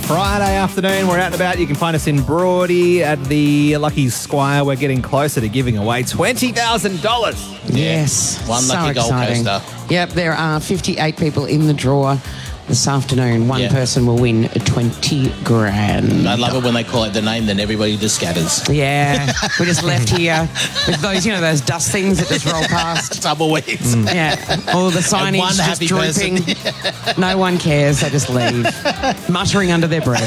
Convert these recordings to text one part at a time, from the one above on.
Friday afternoon. We're out and about. You can find us in Broady at the Lucky Squire. We're getting closer to giving away $20,000. Yes. One so lucky Gold exciting. Coaster. Yep, there are 58 people in the draw this afternoon. One person will win 20 grand. I love it when they call it the name, then everybody just scatters. Yeah, we just left here with those, those dust things that just roll past. Tumbleweeds. Yeah, all the signage one just happy drooping. No one cares. They just leave, muttering under their breath.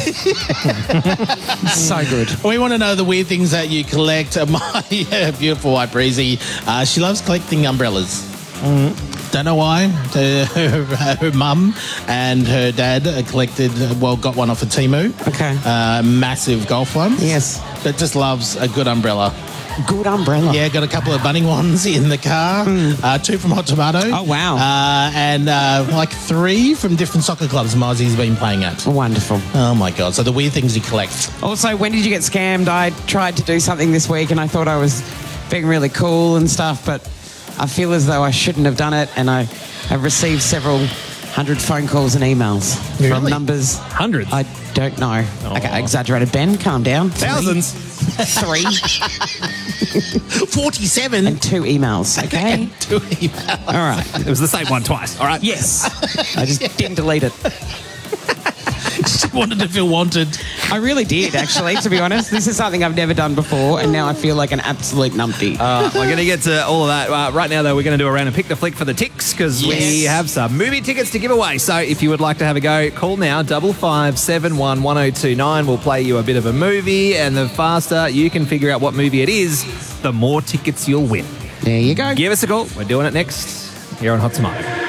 So good. We want to know the weird things that you collect. My beautiful wife, Breezy, she loves collecting umbrellas. Don't know why. Her mum and her dad got one off of Temu. Okay. Massive golf ones. Yes. But just loves a good umbrella. Good umbrella. Yeah, got a couple of Bunnings ones in the car. 2 from Hot Tomato. Oh, wow. And 3 from different soccer clubs Mozzie's been playing at. Wonderful. Oh, my God. So the weird things you collect. Also, when did you get scammed? I tried to do something this week and I thought I was being really cool and stuff, but I feel as though I shouldn't have done it, and I have received several hundred phone calls and emails from numbers. Hundreds? I don't know. Okay, I exaggerated. Ben, calm down. Thousands. 3 47 and 2 emails, okay? And 2 emails. All right. It was the same one twice. All right. Yes. I just didn't delete it. She wanted to feel wanted. I really did, actually, to be honest. This is something I've never done before, and now I feel like an absolute numpty. We're going to get to all of that. Right now, though, we're going to do a round of Pick the Flick for the ticks because we have some movie tickets to give away. So if you would like to have a go, call now, 5571 1029. We'll play you a bit of a movie, and the faster you can figure out what movie it is, the more tickets you'll win. There you go. Give us a call. We're doing it next here on Hot Tomato.